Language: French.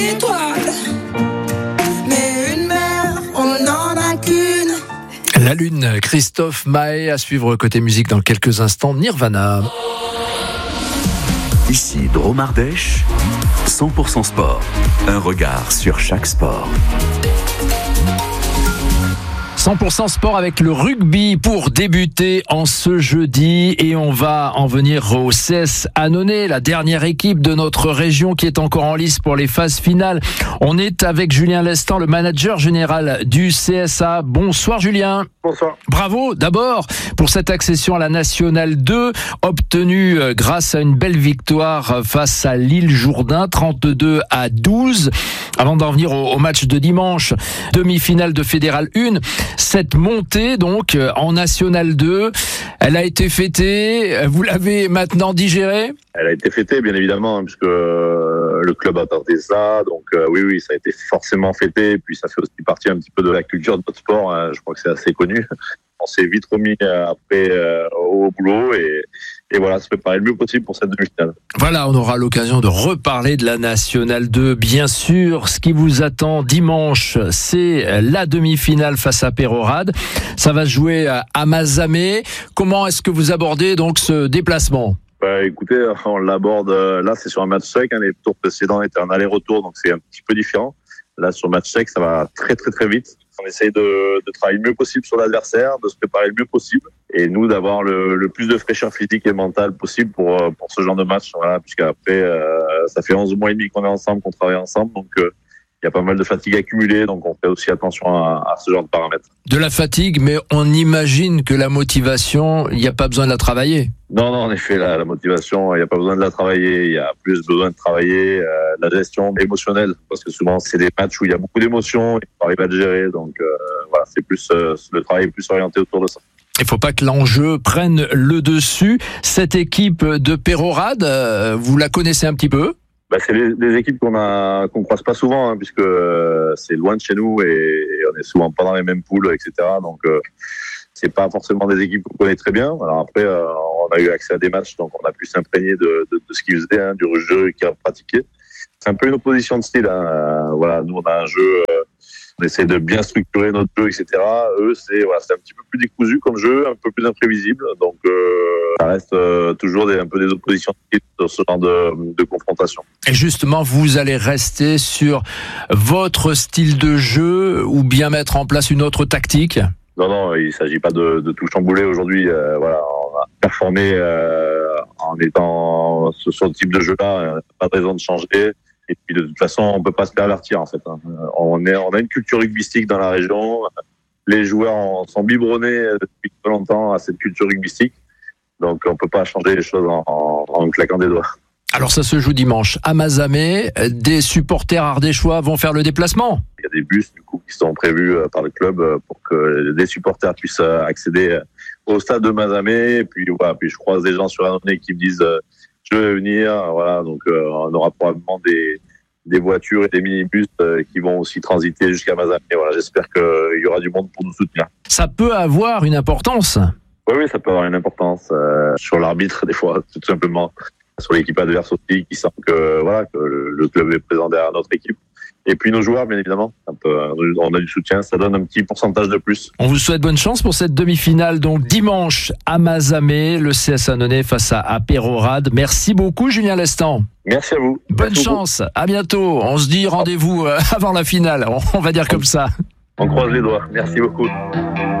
étoile, mais une mère, on n'en a qu'une. La Lune, Christophe Maé, à suivre côté musique dans quelques instants, Nirvana. Ici Drôme Ardèche, 100% sport. Un regard sur chaque sport. 100% sport avec le rugby pour débuter en ce jeudi, et on va en venir au CS Annonay, la dernière équipe de notre région qui est encore en lice pour les phases finales. On est avec Julien Lestan, le manager général du CSA. Bonsoir Julien. Bonsoir. Bravo d'abord pour cette accession à la Nationale 2 obtenue grâce à une belle victoire face à l'Île Jourdain, 32-12. Avant d'en venir au match de dimanche, demi-finale de Fédéral 1, cette montée donc en Nationale 2, elle a été fêtée, vous l'avez maintenant digérée ? Elle a été fêtée, bien évidemment, puisque le club a tenté ça. Donc oui, ça a été forcément fêté. Et puis ça fait aussi partie un petit peu de la culture de notre sport. Je crois que c'est assez connu. On s'est vite remis après au boulot et voilà, se préparer le mieux possible pour cette demi-finale. Voilà, on aura l'occasion de reparler de la Nationale 2, bien sûr. Ce qui vous attend dimanche, c'est la demi-finale face à Peyrehorade. Ça va se jouer à Mazamet. Comment est-ce que vous abordez donc ce déplacement ? Écoutez, on l'aborde, là c'est sur un match sec, les tours précédents étaient un aller-retour, donc c'est un petit peu différent. Là sur match sec, ça va très très très vite. On essaye de travailler le mieux possible sur l'adversaire, de se préparer le mieux possible, et nous d'avoir le plus de fraîcheur physique et mentale possible pour ce genre de match. Voilà, puisqu'après, ça fait 11 mois et demi qu'on est ensemble, qu'on travaille ensemble, donc il y a pas mal de fatigue accumulée, donc on fait aussi attention à ce genre de paramètres. De la fatigue, mais on imagine que la motivation, il n'y a pas besoin de la travailler. Non, en effet, la motivation, il n'y a pas besoin de la travailler. Il y a plus besoin de travailler la gestion émotionnelle, parce que souvent, c'est des matchs où il y a beaucoup d'émotions, il faut arriver à le gérer. Donc voilà, c'est plus le travail est plus orienté autour de ça. Il ne faut pas que l'enjeu prenne le dessus. Cette équipe de Peyrehorade, vous la connaissez un petit peu ? C'est des équipes qu'on croise pas souvent, puisque c'est loin de chez nous et on est souvent pas dans les mêmes poules, etc. Donc c'est pas forcément des équipes qu'on connaît très bien. Alors après, on a eu accès à des matchs, donc on a pu s'imprégner de ce qu'ils faisaient, du jeu qu'ils ont pratiqué. C'est un peu une opposition de style. Voilà, nous on a un jeu, on essaie de bien structurer notre jeu, etc. Eux, c'est un petit peu plus décousu comme jeu, un peu plus imprévisible. Donc ça reste toujours un peu des oppositions de style dans ce genre de confrontation. Et justement, vous allez rester sur votre style de jeu ou bien mettre en place une autre tactique ? Non, il ne s'agit pas de tout chambouler aujourd'hui. Voilà, on a performé en étant sur ce type de jeu-là. Pas de raison de changer. Et puis de toute façon, on ne peut pas se pervertir en fait. On a une culture rugbystique dans la région. Les joueurs sont biberonnés depuis très longtemps à cette culture rugbystique. Donc on ne peut pas changer les choses en claquant des doigts. Alors ça se joue dimanche à Mazamet. Des supporters ardéchois vont faire le déplacement. Il y a des bus du coup qui sont prévus par le club pour que des supporters puissent accéder au stade de Mazamet. Et puis voilà, puis je croise des gens sur Annonay qui me disent je vais venir. Voilà, donc on aura probablement des voitures et des minibus qui vont aussi transiter jusqu'à Mazamet. Voilà, j'espère qu'il y aura du monde pour nous soutenir. Ça peut avoir une importance. Oui, ça peut avoir une importance sur l'arbitre des fois, tout simplement. Sur l'équipe adverse aussi, qui sent que le club est présent derrière notre équipe. Et puis nos joueurs, bien évidemment, on a du soutien, ça donne un petit pourcentage de plus. On vous souhaite bonne chance pour cette demi-finale, donc dimanche à Mazamet, le CS Annonay face à Peyrehorade. Merci beaucoup Julien Lestan. Merci à vous. Bonne chance, à bientôt. On se dit rendez-vous avant la finale, on va dire comme ça. On croise les doigts, merci beaucoup.